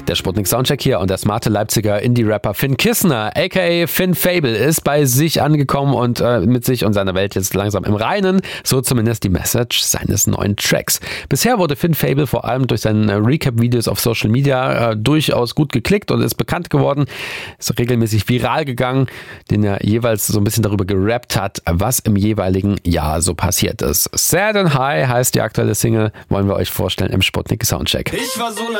Der Sputnik Soundcheck hier und der smarte Leipziger Indie-Rapper Finn Kissner, aka Finn Fable, ist bei sich angekommen und mit sich und seiner Welt jetzt langsam im Reinen, so zumindest die Message seines neuen Tracks. Bisher wurde Finn Fable vor allem durch seine Recap-Videos auf Social Media durchaus gut geklickt und ist bekannt geworden, ist regelmäßig viral gegangen, den er jeweils so ein bisschen darüber gerappt hat, was im jeweiligen Jahr so passiert ist. Sad and High heißt die aktuelle Single, wollen wir euch vorstellen im Sputnik Soundcheck. Ich war so